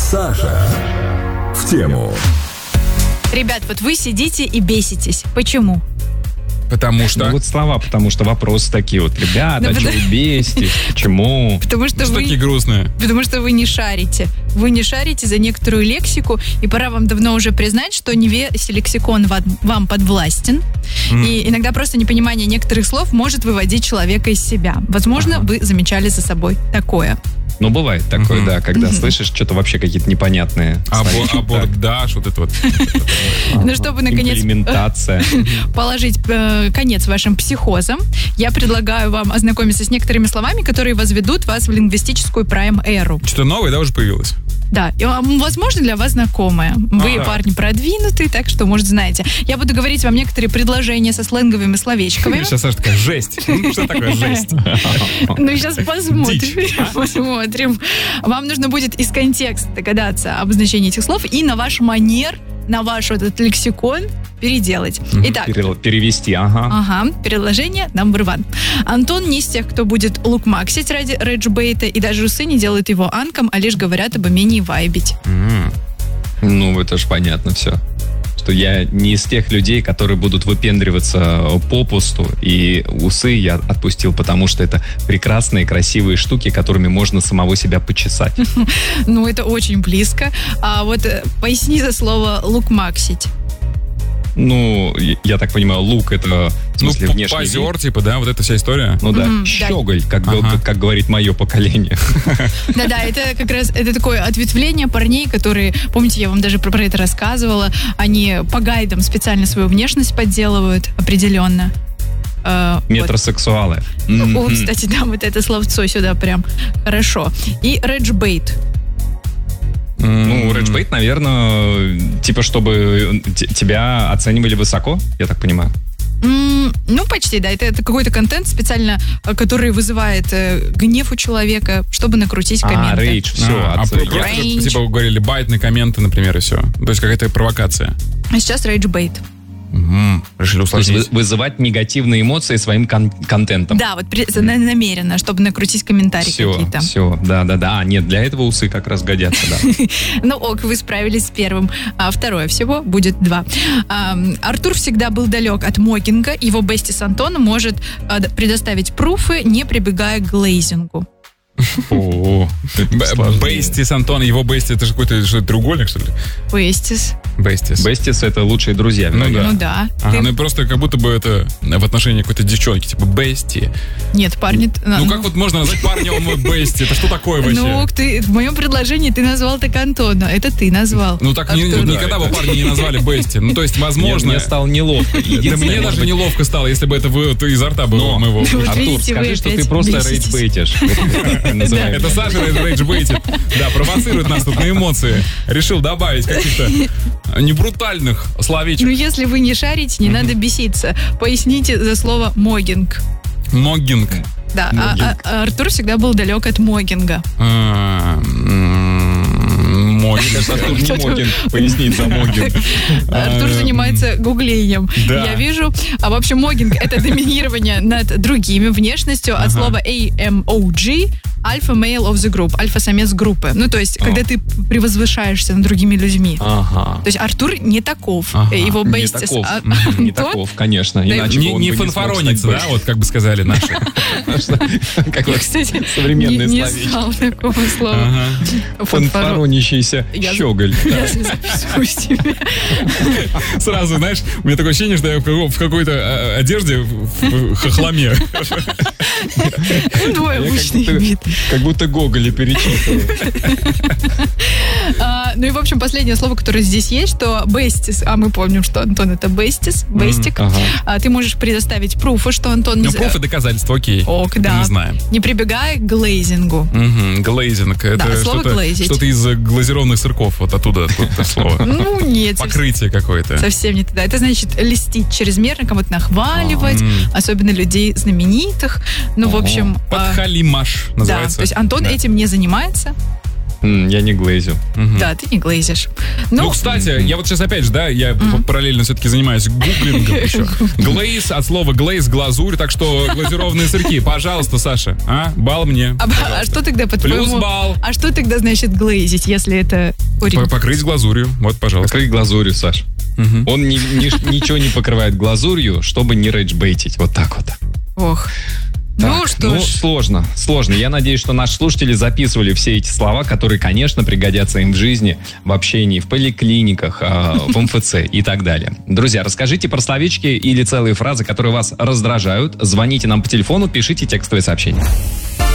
Саша в тему. Ребят, вот вы сидите и беситесь. Почему? Потому что... Ну вот слова, потому что вопросы такие вот. Ребята, что вы беситесь? Почему? Потому что вы... такие грустные? Потому что вы не шарите. Вы не шарите за некоторую лексику, и пора вам давно уже признать, что не весь лексикон вам подвластен. И иногда просто непонимание некоторых слов может выводить человека из себя. Возможно, вы замечали за собой такое. Ну, бывает такое, да, когда слышишь что-то вообще какие-то непонятные Абордаж, вот это вот. Ну, чтобы, наконец, имплементация. положить конец вашим психозам, я предлагаю вам ознакомиться с некоторыми словами, которые возведут вас в лингвистическую прайм-эру. Что-то новое, да, уже появилось? Да, и, возможно, для вас знакомое. Вы, парни, продвинутые, так что, может, знаете. Я буду говорить вам некоторые предложения со сленговыми словечками. Сейчас Саша такая, жесть. Что такое жесть? Ну, сейчас посмотрим. Вам нужно будет из контекста догадаться об значении этих слов и на ваш манер, на ваш этот лексикон переделать. Итак. Перевести, ага. Предложение number one. Антон не из тех, кто будет лукмаксить ради реджбейта, и даже усы не делают его анком, а лишь говорят об умении вайбить. Ну, это ж понятно все. Что я не из тех людей, которые будут выпендриваться попусту, и усы я отпустил, потому что это прекрасные, красивые штуки, которыми можно самого себя почесать. Ну, это очень близко. А вот поясни за слово лукмаксить. Ну, я так понимаю, лук это, в смысле, внешний позер, вид. типа, да, вот эта вся история. Ну да, щеголь, как говорит мое поколение. Да-да, это как раз, это такое ответвление парней, которые, помните, я вам даже про это рассказывала, они по гайдам специально свою внешность подделывают определенно. Метросексуалы. О, кстати, да, вот это словцо сюда прям хорошо. И реджбейт. Ну, реджбейт, наверное, типа, чтобы тебя оценивали высоко, я так понимаю. Ну, почти, да. Это какой-то контент специально, который вызывает гнев у человека, чтобы накрутить комменты. Рейдж, все. Просто, типа, вы говорили, байт на комменты, например, и все. То есть какая-то провокация. А сейчас рейджбейт. Решили усложнить. То есть вызывать негативные эмоции своим контентом. Да, вот намеренно, чтобы накрутить комментарии какие-то. Все, да. Нет, для этого усы как раз годятся, да. Ну ок, вы справились с первым. А второе всего будет 2. Артур всегда был далек от мокинга. Его бестис Антон может предоставить пруфы, не прибегая к глейзингу. Бестис, Антон, его бестис, это же какой-то треугольник, что ли? Бестис. Бестис это лучшие друзья. Ну да. Ну и просто как будто бы это в отношении какой-то девчонки, типа бести. Нет, парни... Ну как вот можно назвать парня, он мой бести? Это что такое вообще? Ну, в моем предложении ты назвал так Антона. Это ты назвал. Ну так никогда бы парни не назвали бести. Ну то есть, возможно... Мне стало неловко. Да мне даже неловко стало, если бы это изо рта было моего. Артур, скажи, что ты просто рейджбейтишь. Это Саша рейджбейтит. Да, провоцирует нас тут на эмоции. Решил добавить каких-то небрутальных словечек. Ну, если вы не шарите, не надо беситься. Поясните за слово могинг. Могинг. Да, а Артур всегда был далек от могинга. Артур не могин пояснить за могинг. Артур занимается гуглением. Я вижу. А в общем, могинг — это доминирование над другими внешностью от слова AMOG. Alpha male of the group, альфа-самец группы. Ну, то есть, когда ты превозвышаешься над другими людьми. То есть, Артур не таков. Его бейстис. Не таков, конечно. Не фанфаронится, да, вот как бы сказали наши. Какое современное словечко. Не знал такого слова. Фанфаронящийся щеголь. Я записываю себе. Сразу, знаешь, у меня такое ощущение, что я в какой-то одежде в хохломе. Двоеучный вид. Как будто Гоголя перечитывал. Ну и, в общем, последнее слово, которое здесь есть, что бестис, а мы помним, что Антон это бестис, бестик. Ты можешь предоставить пруфы, что Антон... Ну, пруфы, доказательства, окей. Ок, да. Мы знаем. Не прибегая к глейзингу. Глейзинг. Это что-то из глазированных сырков. Вот оттуда это слово. Ну, нет. Покрытие какое-то. Совсем не туда. Это значит льстить чрезмерно, кого-то нахваливать, особенно людей знаменитых. Ну, в общем... Подхалимаш называется. Да, то есть Антон этим не занимается. Я не глейзю. Да, ты не глейзишь. Ну, кстати, я вот сейчас опять же, да, я параллельно все-таки занимаюсь гуглингом еще. Глейз от слова глейз, глазурь, так что глазированные сырки. Пожалуйста, Саша, балл мне. А что тогда по-твоему? Плюс балл. А что тогда значит глейзить, если это корень? Покрыть глазурью, вот, пожалуйста. Покрыть глазурью, Саш. Он ничего не покрывает глазурью, чтобы не рейджбейтить. Вот так вот. Ох. Так, что ж. Сложно. Я надеюсь, что наши слушатели записывали все эти слова, которые, конечно, пригодятся им в жизни, в общении, в поликлиниках, в МФЦ и так далее. Друзья, расскажите про словечки или целые фразы, которые вас раздражают. Звоните нам по телефону, пишите текстовые сообщения.